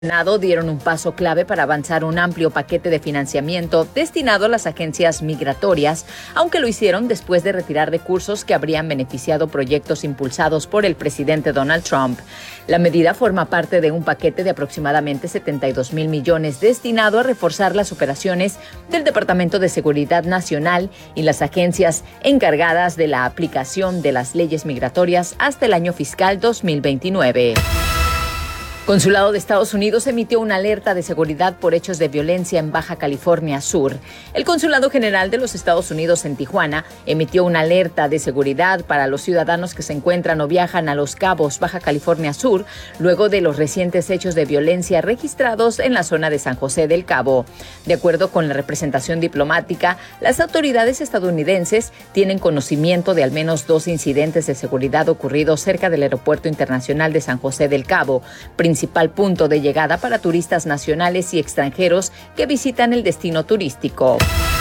Senado dieron un paso clave para avanzar un amplio paquete de financiamiento destinado a las agencias migratorias, aunque lo hicieron después de retirar recursos que habrían beneficiado proyectos impulsados por el presidente Donald Trump. La medida forma parte de un paquete de aproximadamente 72,000 millones destinado a reforzar las operaciones del Departamento de Seguridad Nacional y las agencias encargadas de la aplicación de las leyes migratorias hasta el año fiscal 2029. Consulado de Estados Unidos emitió una alerta de seguridad por hechos de violencia en Baja California Sur. El Consulado General de los Estados Unidos en Tijuana emitió una alerta de seguridad para los ciudadanos que se encuentran o viajan a Los Cabos, Baja California Sur, luego de los recientes hechos de violencia registrados en la zona de San José del Cabo. De acuerdo con la representación diplomática, las autoridades estadounidenses tienen conocimiento de al menos 2 incidentes de seguridad ocurridos cerca del Aeropuerto Internacional de San José del Cabo, principal punto de llegada para turistas nacionales y extranjeros que visitan el destino turístico.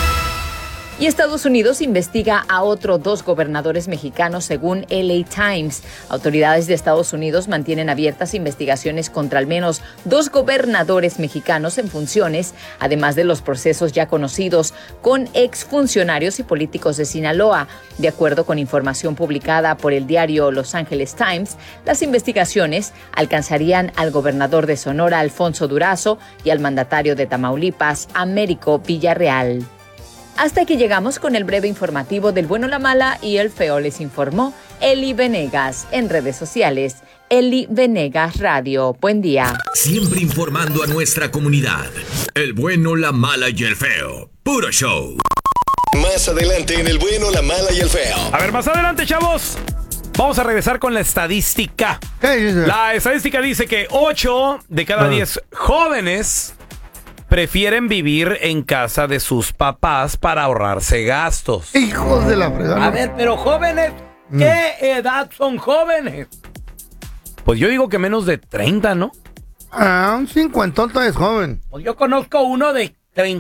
Y Estados Unidos investiga a otros 2 gobernadores mexicanos, según LA Times. Autoridades de Estados Unidos mantienen abiertas investigaciones contra al menos 2 gobernadores mexicanos en funciones, además de los procesos ya conocidos con exfuncionarios y políticos de Sinaloa. De acuerdo con información publicada por el diario Los Angeles Times, las investigaciones alcanzarían al gobernador de Sonora, Alfonso Durazo, y al mandatario de Tamaulipas, Américo Villarreal. Hasta aquí llegamos con el breve informativo del bueno, la mala y el feo. Les informó Eli Venegas. En redes sociales, Eli Venegas Radio. Buen día. Siempre informando a nuestra comunidad. El bueno, la mala y el feo. Puro show. Más adelante en el bueno, la mala y el feo. A ver, más adelante, chavos. Vamos a regresar con la estadística. La estadística dice que 8 de cada 10 jóvenes prefieren vivir en casa de sus papás para ahorrarse gastos. Hijos de la fregada. A ver, pero jóvenes, ¿qué edad son jóvenes? Pues yo digo que menos de 30, ¿no? Un 50 es joven. Pues yo conozco uno de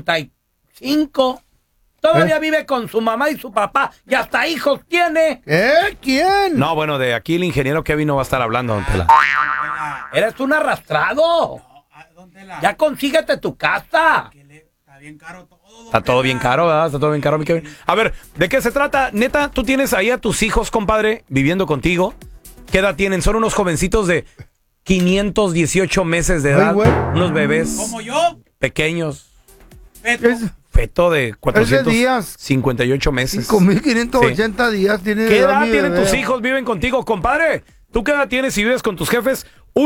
35. Todavía vive con su mamá y su papá y hasta hijos tiene. ¿Quién? No, bueno, de aquí el ingeniero Kevin no va a estar hablando, don Tela. Eres un arrastrado. Ya consíguete tu casa. Está bien caro todo. Está todo bien caro, ¿verdad? Está todo bien caro, mi Kevin. A ver, ¿de qué se trata? Neta, tú tienes ahí a tus hijos, compadre, viviendo contigo. ¿Qué edad tienen? Son unos jovencitos de 518 meses de edad. Ay, unos bebés. ¿Como yo? Pequeños. Feto De 458 meses. 5,580 días tiene. ¿Qué edad tienen tus hijos? ¿Viven contigo, compadre? ¿Tú qué edad tienes si vives con tus jefes?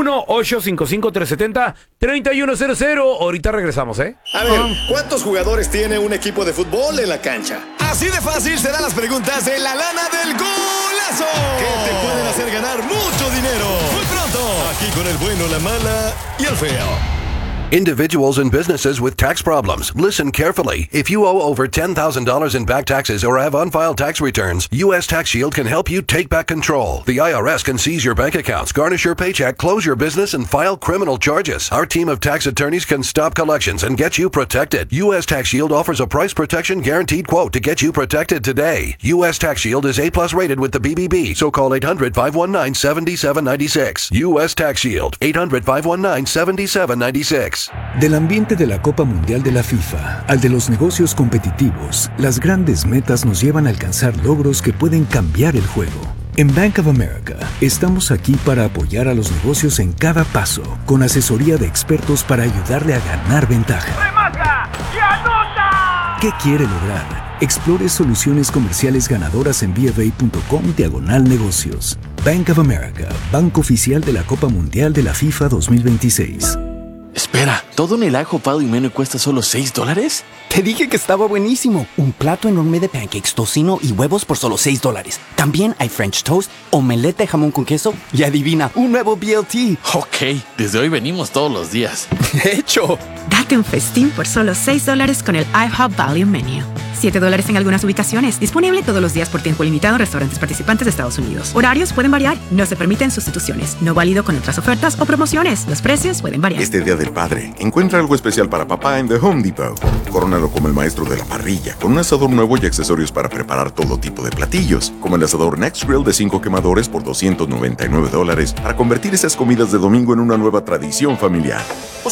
1-855-370-3100. Ahorita regresamos, ¿eh? A ver, ¿cuántos jugadores tiene un equipo de fútbol en la cancha? Así de fácil serán las preguntas de la lana del golazo, que te pueden hacer ganar mucho dinero. Muy pronto, aquí con el bueno, la mala y el feo. Individuals and businesses with tax problems. Listen carefully. If you owe over $10,000 in back taxes or have unfiled tax returns, U.S. Tax Shield can help you take back control. The IRS can seize your bank accounts, garnish your paycheck, close your business, and file criminal charges. Our team of tax attorneys can stop collections and get you protected. U.S. Tax Shield offers a price protection guaranteed quote to get you protected today. U.S. Tax Shield is A+ rated with the BBB, so call 800-519-7796. U.S. Tax Shield, 800-519-7796. Del ambiente de la Copa Mundial de la FIFA al de los negocios competitivos, las grandes metas nos llevan a alcanzar logros que pueden cambiar el juego. En Bank of America, estamos aquí para apoyar a los negocios en cada paso, con asesoría de expertos para ayudarle a ganar ventaja. ¡Remata y anota! ¿Qué quiere lograr? Explore soluciones comerciales ganadoras en BofA.com/negocios. Bank of America, banco oficial de la Copa Mundial de la FIFA 2026. Espera, ¿todo en el ajo Pal y Menu cuesta solo $6? Te dije que estaba buenísimo. Un plato enorme de pancakes, tocino y huevos por solo $6. También hay French toast, omelette de jamón con queso y adivina, un nuevo BLT. Ok, desde hoy venimos todos los días. ¡Hecho! Date un festín por solo $6 con el IHOP Value Menu. $7 en algunas ubicaciones. Disponible todos los días por tiempo limitado en restaurantes participantes de Estados Unidos. Horarios pueden variar. No se permiten sustituciones. No válido con otras ofertas o promociones. Los precios pueden variar. Este Día del Padre, encuentra algo especial para papá en The Home Depot. Corónalo como el maestro de la parrilla, con un asador nuevo y accesorios para preparar todo tipo de platillos, como el asador Next Grill de 5 quemadores por $299 para convertir esas comidas de domingo en una nueva tradición familiar.